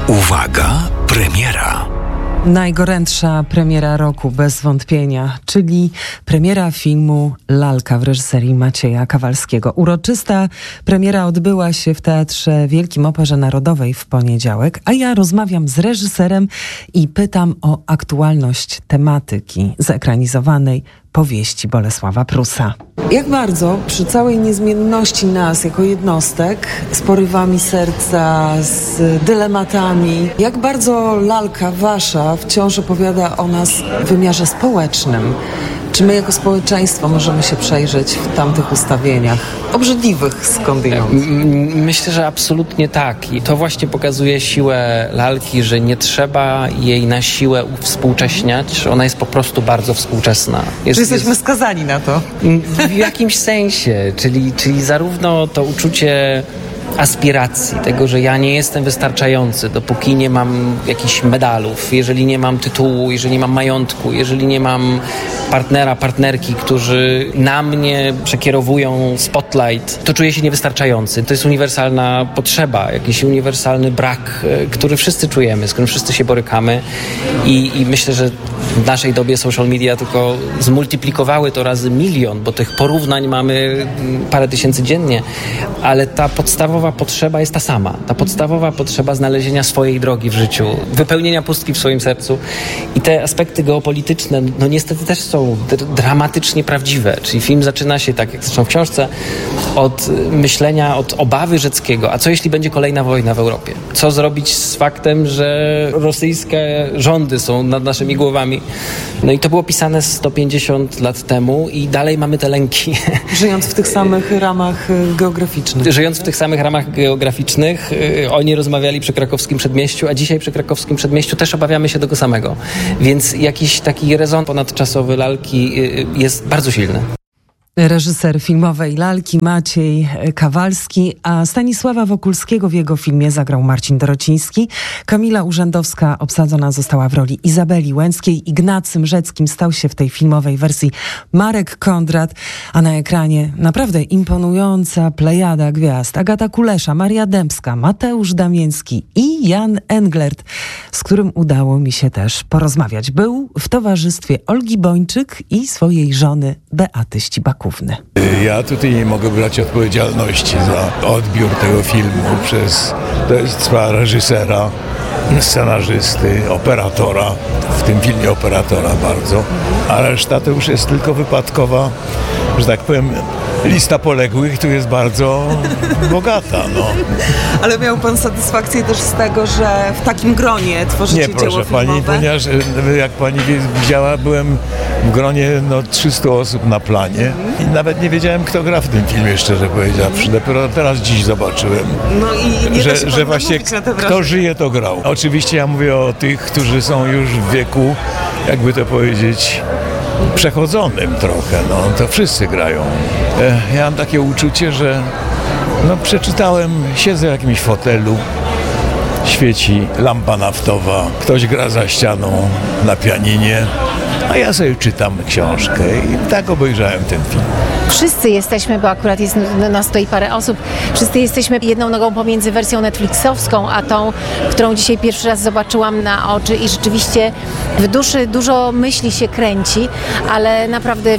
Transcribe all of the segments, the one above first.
Uwaga, premiera. Najgorętsza premiera roku, bez wątpienia, czyli premiera filmu Lalka w reżyserii Macieja Kawalskiego. Uroczysta premiera odbyła się w Teatrze Wielkim Operze Narodowej w poniedziałek, a ja rozmawiam z reżyserem i pytam o aktualność tematyki zekranizowanej powieści Bolesława Prusa. Jak bardzo przy całej niezmienności nas jako jednostek, z porywami serca, z dylematami, jak bardzo lalka wasza wciąż opowiada o nas w wymiarze społecznym? Czy my jako społeczeństwo możemy się przejrzeć w tamtych ustawieniach? Obrzydliwych skądinąd. Myślę, że absolutnie tak. I to właśnie pokazuje siłę lalki, że nie trzeba jej na siłę uwspółcześniać, że ona jest po prostu bardzo współczesna. Jesteśmy skazani na to. W jakimś sensie, czyli zarówno to uczucie aspiracji, tego, że ja nie jestem wystarczający, dopóki nie mam jakichś medalów, jeżeli nie mam tytułu, jeżeli nie mam majątku, jeżeli nie mam partnera, partnerki, którzy na mnie przekierowują spotlight, to czuję się niewystarczający. To jest uniwersalna potrzeba, jakiś uniwersalny brak, który wszyscy czujemy, z którym wszyscy się borykamy i myślę, że w naszej dobie social media tylko zmultiplikowały to razy milion, bo tych porównań mamy parę tysięcy dziennie, ale ta podstawowa potrzeba jest ta sama. Ta podstawowa potrzeba znalezienia swojej drogi w życiu, wypełnienia pustki w swoim sercu i te aspekty geopolityczne, no niestety też są dramatycznie prawdziwe. Czyli film zaczyna się, tak jak zresztą w książce, od myślenia, od obawy Rzeckiego. A co jeśli będzie kolejna wojna w Europie? Co zrobić z faktem, że rosyjskie rządy są nad naszymi głowami? No i to było pisane 150 lat temu i dalej mamy te lęki. Żyjąc w tych samych ramach geograficznych. Żyjąc w tych samych ramach geograficznych, oni rozmawiali przy Krakowskim Przedmieściu, a dzisiaj przy Krakowskim Przedmieściu też obawiamy się tego samego. Więc jakiś taki rezon ponadczasowy lalki jest bardzo silny. Reżyser filmowej Lalki Maciej Kawalski, a Stanisława Wokulskiego w jego filmie zagrał Marcin Dorociński. Kamila Urzędowska obsadzona została w roli Izabeli Łęckiej. Ignacym Rzeckim stał się w tej filmowej wersji Marek Kondrat, a na ekranie naprawdę imponująca plejada gwiazd. Agata Kulesza, Maria Dębska, Mateusz Damiński i Jan Englert, z którym udało mi się też porozmawiać. Był w towarzystwie Olgi Bończyk i swojej żony Beaty Ścibakówny. Ja tutaj nie mogę brać odpowiedzialności za odbiór tego filmu to jest sprawa reżysera, scenarzysty, operatora, w tym filmie operatora bardzo, a reszta to już jest tylko wypadkowa, że tak powiem, lista poległych tu jest bardzo bogata, no. Ale miał pan satysfakcję też z tego, że w takim gronie tworzycie dzieło filmowe? Nie, proszę pani, ponieważ jak pani widziała, byłem w gronie 300 osób na planie i nawet nie wiedziałem, kto gra w tym filmie, szczerze powiedziawszy. Dopiero teraz dziś zobaczyłem, no i nie że właśnie kto żyje, to grał. Oczywiście ja mówię o tych, którzy są już w wieku, jakby to powiedzieć, przechodzonym trochę, no to wszyscy grają. Ja mam takie uczucie, że przeczytałem, siedzę w jakimś fotelu, świeci lampa naftowa, ktoś gra za ścianą na pianinie, a ja sobie czytam książkę i tak obejrzałem ten film. Wszyscy jesteśmy, bo akurat jest nas tutaj parę osób, wszyscy jesteśmy jedną nogą pomiędzy wersją netflixowską, a tą, którą dzisiaj pierwszy raz zobaczyłam na oczy i rzeczywiście w duszy dużo myśli się kręci, ale naprawdę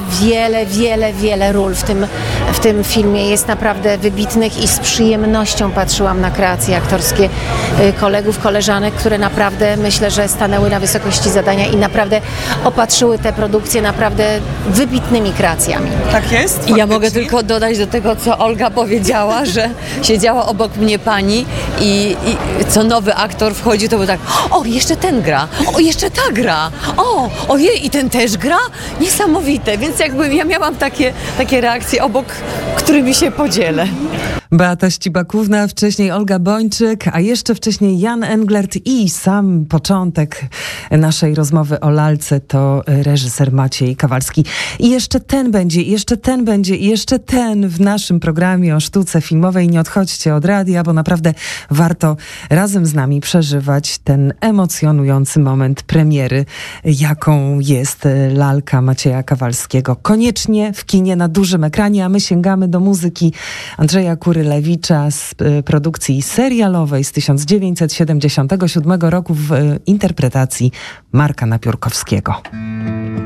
wiele ról w tym filmie jest naprawdę wybitnych i z przyjemnością patrzyłam na kreacje aktorskie kolegów, koleżanek, które naprawdę myślę, że stanęły na wysokości zadania i naprawdę opatrzyły te produkcje naprawdę wybitnymi kreacjami. Tak jest? I ja mogę tylko dodać do tego, co Olga powiedziała, że siedziała obok mnie pani i co nowy aktor wchodzi, to był tak, o, jeszcze ten gra, o, jeszcze ta gra, o, ojej, i ten też gra? Niesamowite, więc jakby ja miałam takie reakcje, obok którymi się podzielę. Beata Ścibakówna, wcześniej Olga Bończyk, a jeszcze wcześniej Jan Englert i sam początek naszej rozmowy o lalce to reżyser Maciej Kawalski. I jeszcze ten będzie, i jeszcze ten w naszym programie o sztuce filmowej. Nie odchodźcie od radia, bo naprawdę warto razem z nami przeżywać ten emocjonujący moment premiery, jaką jest lalka Macieja Kawalskiego. Koniecznie w kinie na dużym ekranie, a my sięgamy do muzyki Andrzeja Piotra Kurylewicza z produkcji serialowej z 1977 roku w interpretacji Marka Napiórkowskiego.